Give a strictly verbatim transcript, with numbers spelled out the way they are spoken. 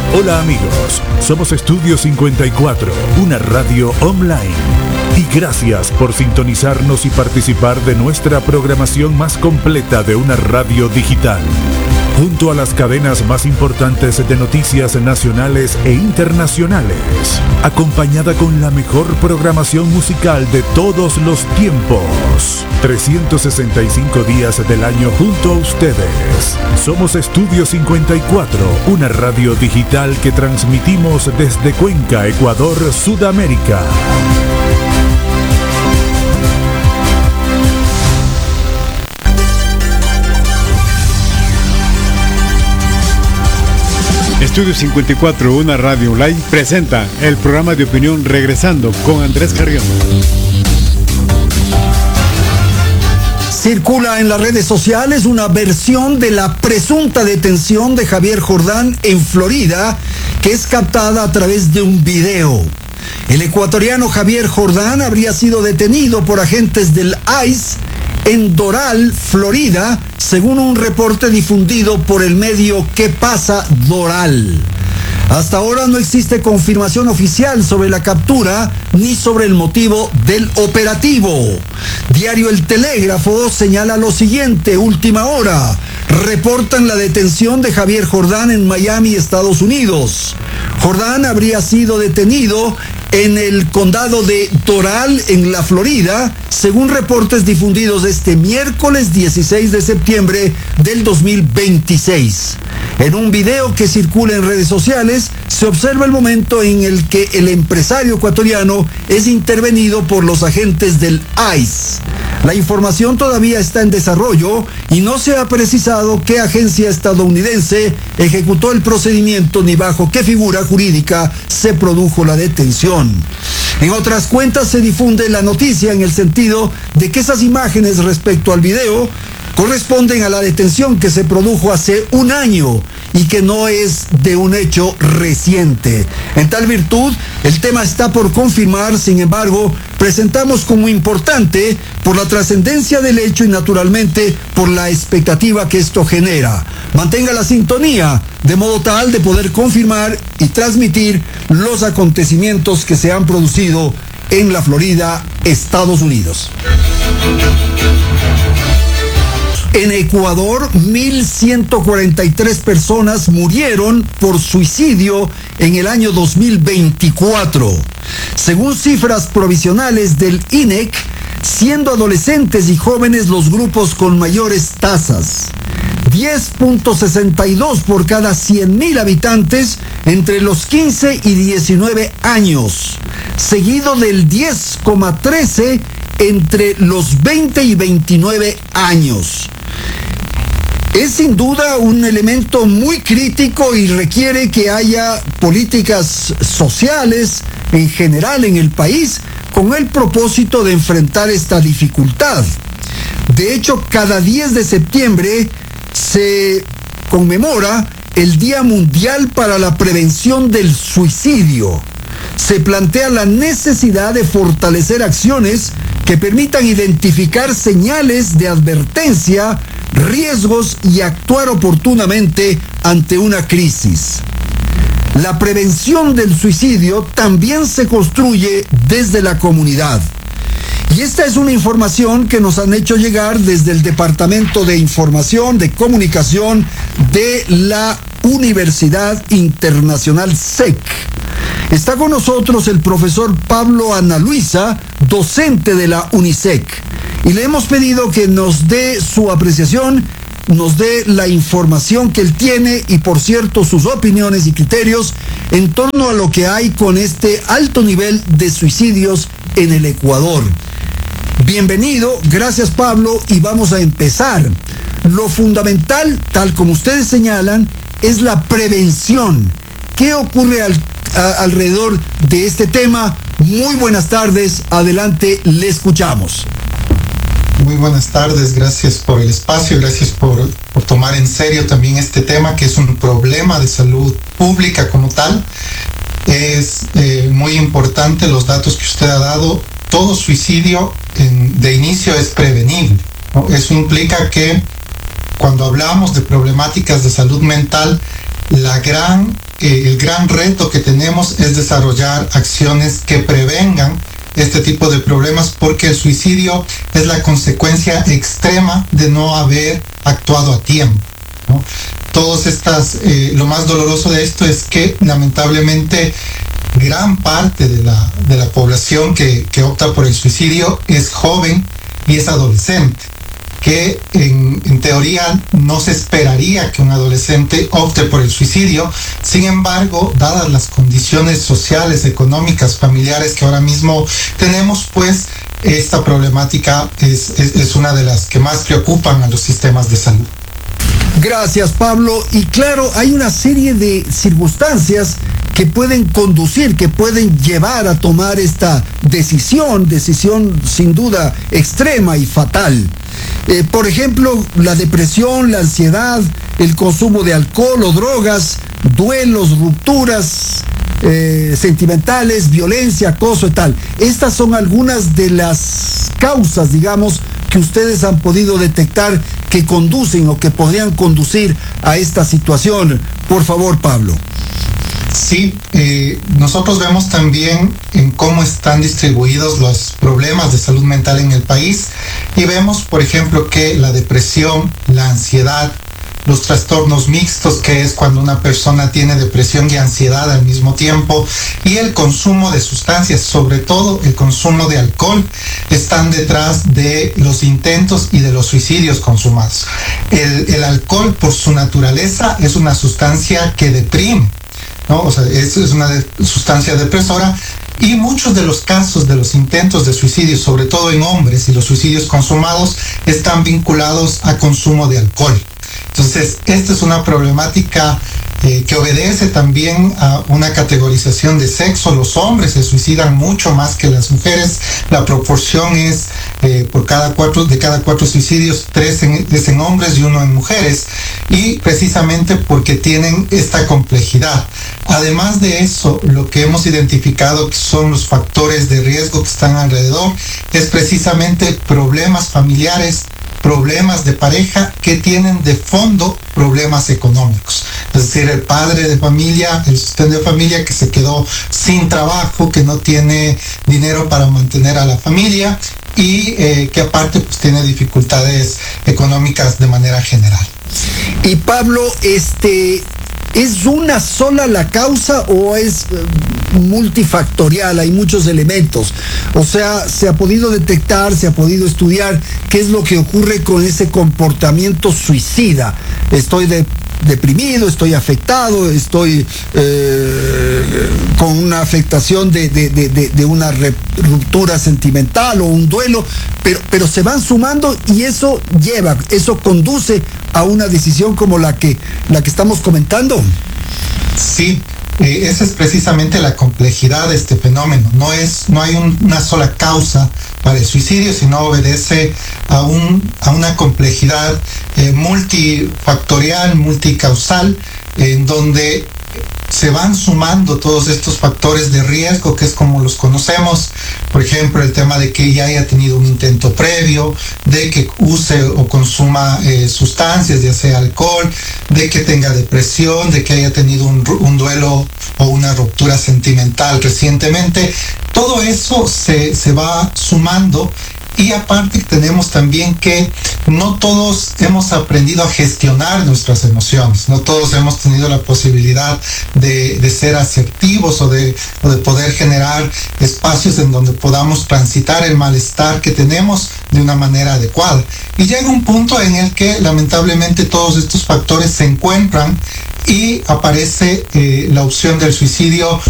Hola amigos, somos Estudio cincuenta y cuatro, una radio online. Y gracias por sintonizarnos y participar de nuestra programación más completa de una radio digital. Junto a las cadenas más importantes de noticias nacionales e internacionales, acompañada con la mejor programación musical de todos los tiempos. trescientos sesenta y cinco días del año junto a ustedes. Somos Estudio cincuenta y cuatro, una radio digital que transmitimos desde Cuenca, Ecuador, Sudamérica. Estudio cincuenta y cuatro, una radio online, presenta el programa de opinión Regresando con Andrés Carrión. Circula en las redes sociales una versión de la presunta detención de Javier Jordán en Florida, que es captada a través de un video. El ecuatoriano Javier Jordán habría sido detenido por agentes del I C E en Doral, Florida, según un reporte difundido por el medio ¿Qué pasa Doral? Hasta ahora no existe confirmación oficial sobre la captura ni sobre el motivo del operativo. Diario El Telégrafo señala lo siguiente: última hora. Reportan la detención de Javier Jordán en Miami, Estados Unidos. Jordán habría sido detenido en el condado de Doral, en la Florida, según reportes difundidos este miércoles dieciséis de septiembre del dos mil veintiséis. En un video que circula en redes sociales, se observa el momento en el que el empresario ecuatoriano es intervenido por los agentes del I C E. La información todavía está en desarrollo y no se ha precisado qué agencia estadounidense ejecutó el procedimiento ni bajo qué figura jurídica se produjo la detención. En otras cuentas se difunde la noticia en el sentido de que esas imágenes respecto al video corresponden a la detención que se produjo hace un año y que no es de un hecho reciente. En tal virtud, el tema está por confirmar. Sin embargo, presentamos como importante por la trascendencia del hecho y naturalmente por la expectativa que esto genera. Mantenga la sintonía de modo tal de poder confirmar y transmitir los acontecimientos que se han producido en la Florida, Estados Unidos. En Ecuador, mil ciento cuarenta y tres personas murieron por suicidio en el año dos mil veinticuatro. Según cifras provisionales del I N E C, siendo adolescentes y jóvenes los grupos con mayores tasas. diez punto sesenta y dos por cada cien mil habitantes entre los quince y diecinueve años, seguido del diez coma trece entre los veinte y veintinueve años. Es sin duda un elemento muy crítico y requiere que haya políticas sociales en general en el país con el propósito de enfrentar esta dificultad. De hecho, cada diez de septiembre se conmemora el Día Mundial para la Prevención del Suicidio. Se plantea la necesidad de fortalecer acciones que permitan identificar señales de advertencia, riesgos y actuar oportunamente ante una crisis. La prevención del suicidio también se construye desde la comunidad. Y esta es una información que nos han hecho llegar desde el Departamento de Información, de Comunicación de la Universidad Internacional S E C. Está con nosotros el profesor Pablo Ana Luisa, docente de la UNISEC, y le hemos pedido que nos dé su apreciación, nos dé la información que él tiene y, por cierto, sus opiniones y criterios en torno a lo que hay con este alto nivel de suicidios en el Ecuador. Bienvenido, gracias Pablo, y vamos a empezar. Lo fundamental, tal como ustedes señalan, es la prevención. ¿Qué ocurre al, a, alrededor de este tema? Muy buenas tardes, adelante, le escuchamos. Muy buenas tardes, gracias por el espacio, gracias por, por tomar en serio también este tema, que es un problema de salud pública como tal. Es eh, muy importante los datos que usted ha dado. Todo suicidio en, de inicio es prevenible, ¿no? Eso implica que cuando hablamos de problemáticas de salud mental, la gran eh, el gran reto que tenemos es desarrollar acciones que prevengan este tipo de problemas, porque el suicidio es la consecuencia extrema de no haber actuado a tiempo, ¿no? Todas estas, eh, lo más doloroso de esto es que lamentablemente gran parte de la, de la población que, que opta por el suicidio es joven y es adolescente, que en, en teoría no se esperaría que un adolescente opte por el suicidio. Sin embargo, dadas las condiciones sociales, económicas, familiares que ahora mismo tenemos, pues esta problemática es, es, es una de las que más preocupan a los sistemas de salud. Gracias, Pablo. Y claro, hay una serie de circunstancias que pueden conducir, que pueden llevar a tomar esta decisión, decisión sin duda extrema y fatal. Eh, por ejemplo, la depresión, la ansiedad, el consumo de alcohol o drogas, duelos, rupturas eh, sentimentales, violencia, acoso y tal. Estas son algunas de las causas, digamos, que ustedes han podido detectar que conducen o que podrían conducir a esta situación. Por favor, Pablo. Sí, eh, nosotros vemos también en cómo están distribuidos los problemas de salud mental en el país, y vemos, por ejemplo, que la depresión, la ansiedad, los trastornos mixtos, que es cuando una persona tiene depresión y ansiedad al mismo tiempo, y el consumo de sustancias, sobre todo el consumo de alcohol, están detrás de los intentos y de los suicidios consumados. El, el alcohol, por su naturaleza, es una sustancia que deprime, ¿no? O sea, es, es una de, sustancia depresora, y muchos de los casos de los intentos de suicidio, sobre todo en hombres, y los suicidios consumados, están vinculados a consumo de alcohol. Entonces, esta es una problemática eh, que obedece también a una categorización de sexo. Los hombres se suicidan mucho más que las mujeres. La proporción es eh, por cada cuatro, de cada cuatro suicidios, tres en, es en hombres y uno en mujeres. Y precisamente porque tienen esta complejidad. Además de eso, lo que hemos identificado que son los factores de riesgo que están alrededor es precisamente problemas familiares, problemas de pareja que tienen de fondo problemas económicos. Es decir, el padre de familia, el sustento de familia que se quedó sin trabajo, que no tiene dinero para mantener a la familia y eh, que aparte pues tiene dificultades económicas de manera general. Y Pablo, este... ¿es una sola la causa o es multifactorial? Hay muchos elementos. O sea, se ha podido detectar, se ha podido estudiar qué es lo que ocurre con ese comportamiento suicida. Estoy de, deprimido, estoy afectado, estoy eh, con una afectación de, de, de, de, de una ruptura sentimental o un duelo, pero, pero se van sumando y eso lleva, eso conduce a una decisión como la que, la que estamos comentando. Sí, eh, esa es precisamente la complejidad de este fenómeno. No es, no hay un, una sola causa para el suicidio, sino obedece a, un, a una complejidad eh, multifactorial, multicausal, en donde se van sumando todos estos factores de riesgo, que es como los conocemos. Por ejemplo, el tema de que ya haya tenido un intento previo, de que use o consuma eh, sustancias, ya sea alcohol, de que tenga depresión, de que haya tenido un, un duelo o una ruptura sentimental recientemente. Todo eso se, se va sumando. Y aparte tenemos también que no todos hemos aprendido a gestionar nuestras emociones, no todos hemos tenido la posibilidad de, de ser asertivos o de, o de poder generar espacios en donde podamos transitar el malestar que tenemos de una manera adecuada. Y llega un punto en el que lamentablemente todos estos factores se encuentran y aparece eh, la opción del suicidio